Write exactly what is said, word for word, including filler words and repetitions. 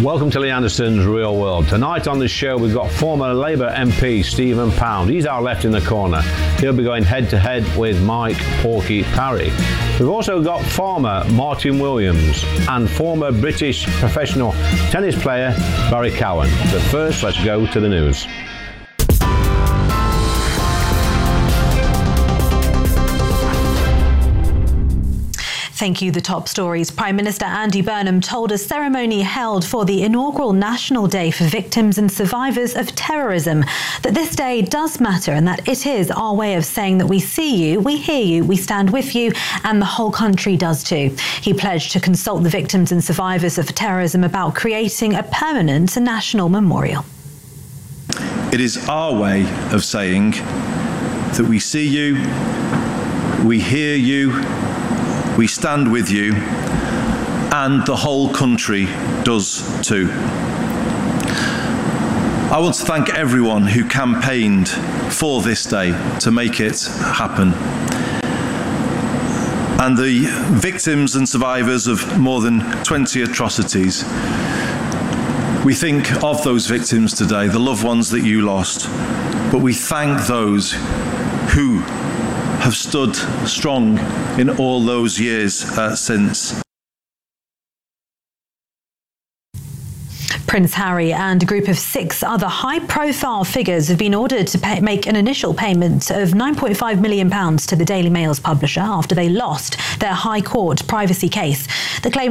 Welcome to Lee Anderson's Real World. Tonight on the show we've got former Labour M P Stephen Pound. He's our left in the corner. He'll be going head to head with Mike Porky Parry. We've also got farmer Martin Williams and former British professional tennis player Barry Cowan. But first, let's go to the news. Thank you. The top stories. Prime Minister Andy Burnham told a ceremony held for the inaugural National Day for Victims and Survivors of Terrorism that this day does matter and that it is our way of saying that we see you, we hear you, we stand with you, and the whole country does too. He pledged to consult the victims and survivors of terrorism about creating a permanent national memorial. It is our way of saying that we see you, we hear you, we stand with you, and the whole country does too. I want to thank everyone who campaigned for this day to make it happen. And the victims and survivors of more than twenty atrocities. We think of those victims today, the loved ones that you lost, but we thank those who have stood strong in all those years uh, since. Prince Harry and a group of six other high-profile figures have been ordered to pay, make an initial payment of nine point five million pounds to the Daily Mail's publisher after they lost their High Court privacy case. The claim